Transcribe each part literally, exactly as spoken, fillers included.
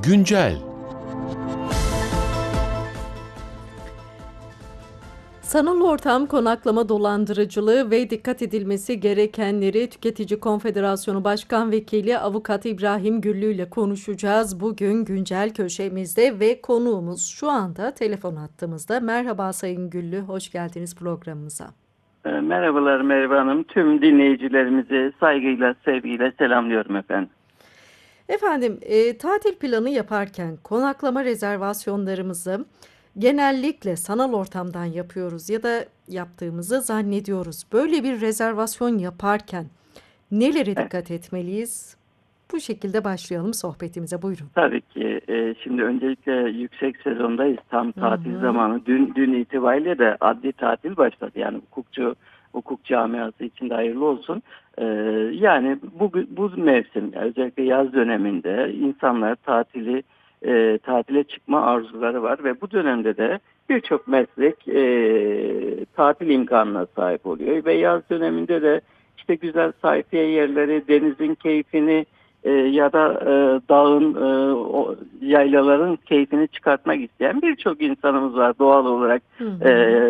Güncel. Sanal ortam konaklama dolandırıcılığı ve dikkat edilmesi gerekenleri Tüketici Konfederasyonu Başkan Vekili Avukat İbrahim Güllü ile konuşacağız. Bugün güncel köşemizde ve konuğumuz şu anda telefon hattımızda. Merhaba Sayın Güllü, hoş geldiniz programımıza. Merhabalar Merve Hanım. Tüm dinleyicilerimizi saygıyla, sevgiyle selamlıyorum efendim. Efendim, e, tatil planı yaparken konaklama rezervasyonlarımızı genellikle sanal ortamdan yapıyoruz ya da yaptığımızı zannediyoruz. Böyle bir rezervasyon yaparken nelere Evet, dikkat etmeliyiz? Bu şekilde başlayalım sohbetimize. Buyurun. tabii ki e, şimdi öncelikle yüksek sezondayız. Tam Hı tatil hı. zamanı. Dün, dün itibariyle de adli tatil başladı. Yani hukukçu, hukuk camiası için de hayırlı olsun. E, yani bu, bu mevsim özellikle yaz döneminde insanlar tatili e, tatile çıkma arzuları var ve bu dönemde de birçok meslek e, tatil imkanına sahip oluyor ve yaz döneminde de işte güzel sayfiye yerleri, denizin keyfini e, ya da e, dağın, e, o, yaylaların keyfini çıkartmak isteyen birçok insanımız var doğal olarak. Hı E, hı.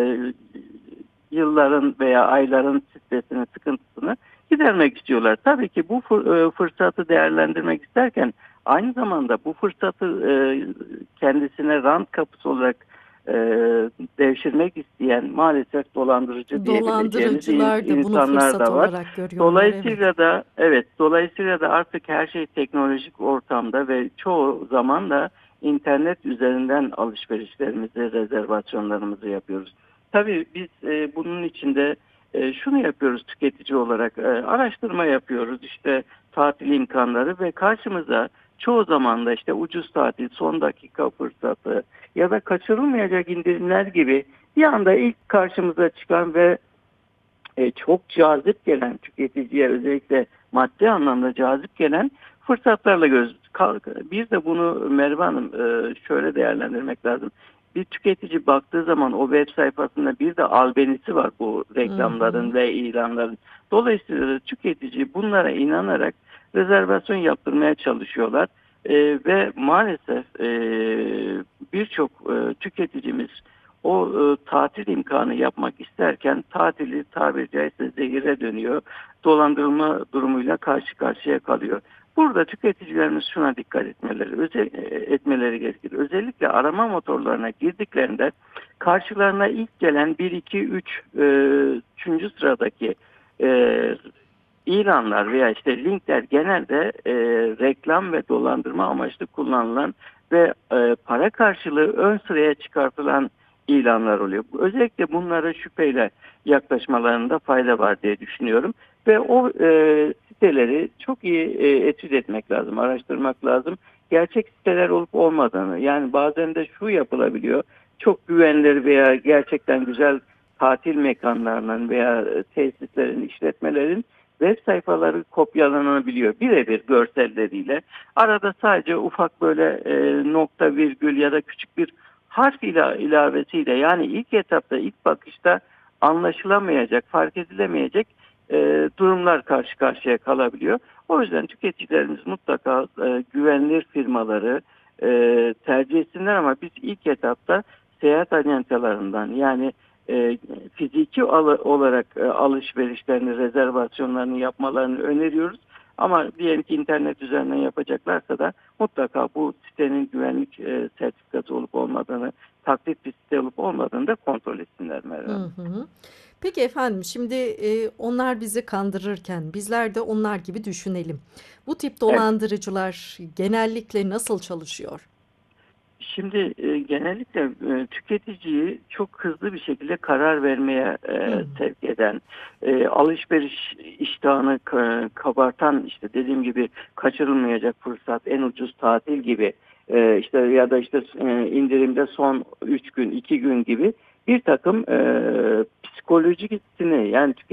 Yılların veya ayların stresini, sıkıntısını gidermek istiyorlar. Tabii ki bu fır- e, fırsatı değerlendirmek isterken aynı zamanda bu fırsatı e, kendisine rant kapısı olarak e, devşirmek isteyen maalesef dolandırıcı diyebileceğimiz in- Dolandırıcılar da bunu insanlar fırsat da var. olarak görüyorlar, evet. Dolayısıyla da evet, dolayısıyla da artık her şey teknolojik ortamda ve çoğu zaman da internet üzerinden alışverişlerimizi, rezervasyonlarımızı yapıyoruz. Tabii biz e, bunun içinde e, şunu yapıyoruz tüketici olarak, e, araştırma yapıyoruz işte tatil imkanları ve karşımıza çoğu zaman da işte ucuz tatil, son dakika fırsatı ya da kaçırılmayacak indirimler gibi bir anda ilk karşımıza çıkan ve e, çok cazip gelen tüketiciye özellikle maddi anlamda cazip gelen fırsatlarla göz bir de bunu Merve Hanım e, şöyle değerlendirmek lazım. Bir tüketici baktığı zaman o web sayfasında bir de albenisi var bu Hı reklamların hı. ve ilanların. Dolayısıyla da tüketici bunlara inanarak rezervasyon yaptırmaya çalışıyorlar. E, ve maalesef e, birçok e, tüketicimiz o e, tatil imkanı yapmak isterken tatili tabiri caizse zehire dönüyor. Dolandırılma durumuyla karşı karşıya kalıyor. Burada tüketicilerimiz şuna dikkat etmeleri, özel, e, etmeleri gerekir. Özellikle arama motorlarına girdiklerinde karşılarına ilk gelen bir, iki, üç, üçüncü sıradaki e, ilanlar veya işte linkler genelde e, reklam ve dolandırma amaçlı kullanılan ve e, para karşılığı ön sıraya çıkartılan ilanlar oluyor. Özellikle bunlara şüpheyle yaklaşmalarında fayda var diye düşünüyorum. Ve o e, siteleri çok iyi e, etüt etmek lazım, araştırmak lazım. Gerçek siteler olup olmadığını, yani bazen de şu yapılabiliyor. Çok güvenilir veya gerçekten güzel tatil mekanlarının veya tesislerin, işletmelerin web sayfaları kopyalanabiliyor birebir görselleriyle. Arada sadece ufak böyle e, nokta virgül ya da küçük bir harf ila ilavesiyle, yani ilk etapta, ilk bakışta anlaşılamayacak, fark edilemeyecek e, durumlar karşı karşıya kalabiliyor. O yüzden tüketicilerimiz mutlaka e, güvenilir firmaları e, tercih etsinler, ama biz ilk etapta seyahat ajantalarından, yani e, fiziki al- olarak e, alışverişlerini, rezervasyonlarını yapmalarını öneriyoruz. Ama diyelim ki internet üzerinden yapacaklarsa da mutlaka bu sitenin güvenlik e, sertifikası olup olmadığını, taklit bir site olup olmadığını da kontrol etsinler Meral Hı Hanım. hı. Peki efendim, şimdi e, onlar bizi kandırırken bizler de onlar gibi düşünelim. Bu tip Evet. dolandırıcılar genellikle nasıl çalışıyor? Şimdi e, genellikle e, tüketiciyi çok hızlı bir şekilde karar vermeye e, Hı sevk eden, e, alışveriş iştahını ka- kabartan, işte dediğim gibi kaçırılmayacak fırsat, en ucuz tatil gibi, e, işte ya da işte e, indirimde son üç gün, iki gün gibi bir takım e, psikolojik, yani